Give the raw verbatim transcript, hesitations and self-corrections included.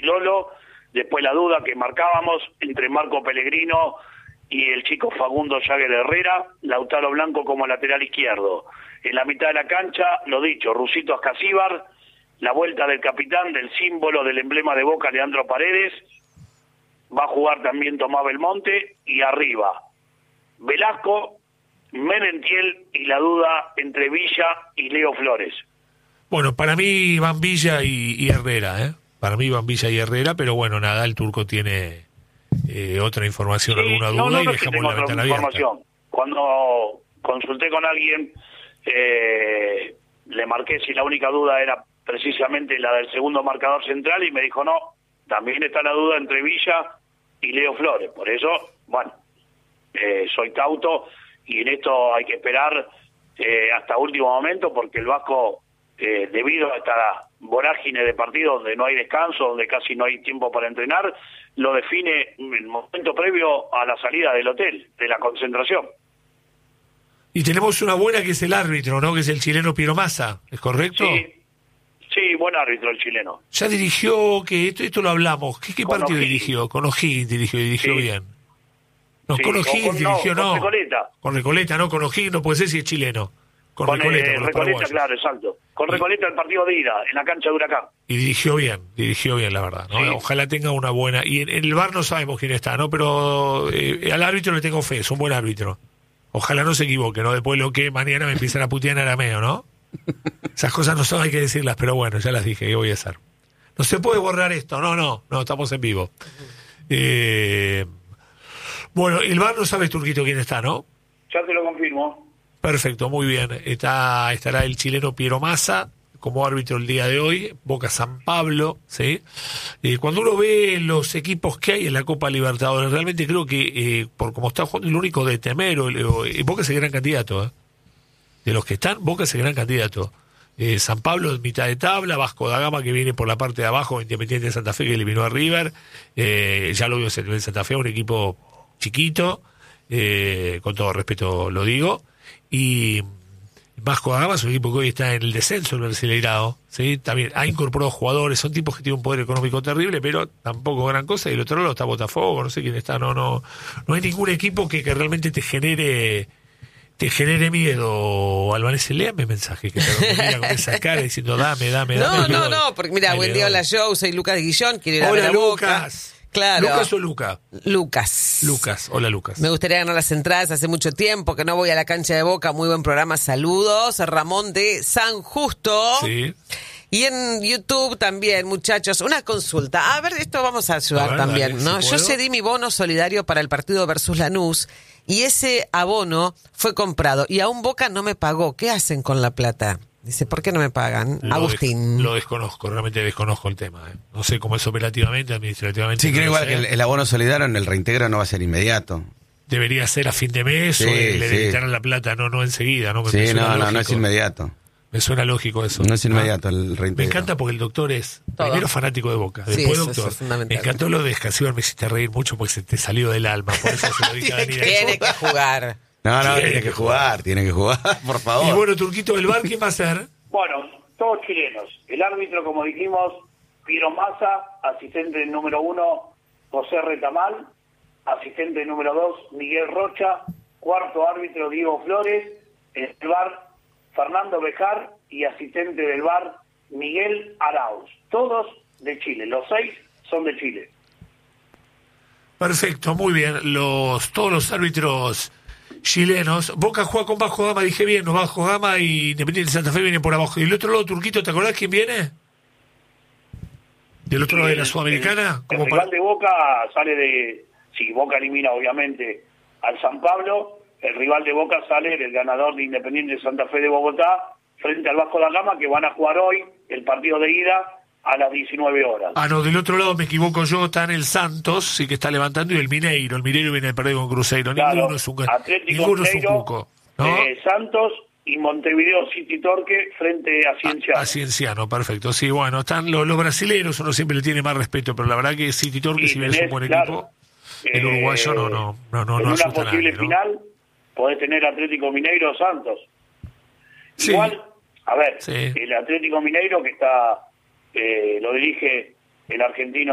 Lolo. Después la duda que marcábamos entre Marco Pellegrino y el chico Facundo Jagger Herrera, Lautaro Blanco como lateral izquierdo. En la mitad de la cancha, lo dicho, Rusito Ascasíbar, la vuelta del capitán, del símbolo, del emblema de Boca, Leandro Paredes, va a jugar también Tomás Belmonte, y arriba, Velasco, Merentiel y la duda entre Villa y Leo Flores. Bueno, para mí van Villa y, y Herrera, ¿eh? Para mí van Villa y Herrera, pero bueno, nada, el turco tiene eh, otra información, Sí, alguna duda, no, no, y no dejamos tengo la otra ventana información. abierta. Cuando consulté con alguien, eh, le marqué si la única duda era precisamente la del segundo marcador central, y me dijo no, también está la duda entre Villa y Leo Flores. Por eso, bueno, eh, soy cauto, y en esto hay que esperar eh, hasta último momento, porque el Vasco, eh, debido a esta vorágine de partido donde no hay descanso, donde casi no hay tiempo para entrenar, lo define en el momento previo a la salida del hotel, de la concentración. Y tenemos una buena que es el árbitro, ¿no? Que es el chileno Piero Massa, ¿es correcto? Sí, sí, buen árbitro el chileno. Ya dirigió, que esto, esto lo hablamos, ¿qué, qué partido dirigió? Con O'Higgins dirigió, y dirigió sí. bien. No, sí, con O'Higgins dirigió, no. Con Recoleta. Con Recoleta, no, con O'Higgins no puede ser si es chileno. Con, con Recoleta, eh, con Recoleta, claro, exacto. Con y, Recoleta el partido de ida, en la cancha de Huracán. Y dirigió bien, dirigió bien, la verdad, ¿no? Sí. Ojalá tenga una buena... Y en, en el V A R no sabemos quién está, ¿no? Pero eh, al árbitro le tengo fe, es un buen árbitro. Ojalá no se equivoque, ¿no? Después lo que mañana me empiezan a putear en arameo, ¿no? Esas cosas no son, hay que decirlas, pero bueno, ya las dije, ¿qué voy a hacer? No se puede borrar esto, no, no, no, estamos en vivo. Eh, bueno, el V A R no sabes, Turquito, quién está, ¿no? Ya te lo confirmo. Perfecto, muy bien. Está, estará el chileno Piero Massa como árbitro el día de hoy, Boca San Pablo, ¿sí? Eh, cuando uno ve los equipos que hay en la Copa Libertadores, realmente creo que, eh, por como está jugando, el único de temer, o, o, eh, Boca es el gran candidato, ¿eh? De los que están, Boca es el gran candidato. Eh, San Pablo en mitad de tabla, Vasco da Gama que viene por la parte de abajo, Independiente de Santa Fe que eliminó a River, eh, ya lo vio en Santa Fe, un equipo chiquito, eh, con todo respeto lo digo, y Vasco da Gama es un equipo que hoy está en el descenso del Brasileirao, ¿sí? También ha incorporado jugadores, son tipos que tienen un poder económico terrible, pero tampoco gran cosa, y el otro lado está Botafogo, no sé quién está, no, no, no hay ningún equipo que, que realmente te genere te genere miedo. Albanese, léame mensaje que te mira con esa cara diciendo dame, dame, no, dame. No, no, no, porque mira, buen día, hola Joe, soy Lucas Guillón, quiero ir a ver a Boca. Claro. ¿Lucas o Luca? Lucas. Lucas, hola Lucas. Me gustaría ganar las entradas, hace mucho tiempo que no voy a la cancha de Boca, muy buen programa, saludos. Ramón de San Justo. Sí. Y en YouTube también, muchachos, una consulta. A ver, esto vamos a ayudar a ver, también, dale, ¿no? Si Yo cedí mi bono solidario para el partido versus Lanús y ese abono fue comprado y aún Boca no me pagó. ¿Qué hacen con la plata? Dice, ¿por qué no me pagan? Lo Agustín. Des, lo desconozco, realmente desconozco el tema. ¿eh? No sé cómo es operativamente, administrativamente. Sí, no creo igual sé. que el, el abono solidario en el reintegro no va a ser inmediato. Debería ser a fin de mes sí, o le sí. dedicaran la plata, no no enseguida. ¿no? Me Sí, no, no, no, no es inmediato. Me suena lógico eso. No es inmediato ¿Ah? el reintegro. Me encanta porque el doctor es Todo. primero fanático de Boca, sí, después eso, doctor. Eso es me encantó lo de Escasíbar, me hiciste reír mucho porque se te salió del alma. Por eso se lo dije a Dani. Tiene que jugar. No, no, tiene, tiene que jugar, tiene que jugar, por favor. Y bueno, Turquito, ¿el V A R qué va a hacer? Bueno, todos chilenos. El árbitro, como dijimos, Piero Massa, asistente número uno, José Retamal, asistente número dos, Miguel Rocha, cuarto árbitro, Diego Flores, el V A R, Fernando Bejar, y asistente del V A R, Miguel Arauz. Todos de Chile, los seis son de Chile. Perfecto, muy bien. Los todos los árbitros chilenos. Boca juega con Vasco Gama, dije bien, no Vasco Gama y Independiente de Santa Fe vienen por abajo. Y el otro lado, Turquito, ¿te acordás quién viene? ¿Del otro lado de la Sudamericana? El, como el para... rival de Boca sale de... Si Boca elimina, obviamente, al San Pablo, el rival de Boca sale del ganador de Independiente de Santa Fe de Bogotá frente al Vasco da Gama, que van a jugar hoy el partido de ida a las diecinueve horas. Ah, no, del otro lado me equivoco yo, está en el Santos, sí que está levantando, y el Mineiro. El Mineiro viene a perder con Cruzeiro. Claro, ninguno es un, Atlético ninguno Mineiro, es un cuco, ¿no? eh, Santos y Montevideo City Torque frente a Cienciano. A, a Cienciano, perfecto. Sí, bueno, están los, los brasileños, uno siempre le tiene más respeto, pero la verdad que City Torque, si bien es un buen claro, equipo, el uruguayo no, no, no, no, en no una asusta posible a nadie, ¿no? final podés tener Atlético Mineiro o Santos. Sí. Igual, a ver, sí. el Atlético Mineiro que está, eh, lo dirige el argentino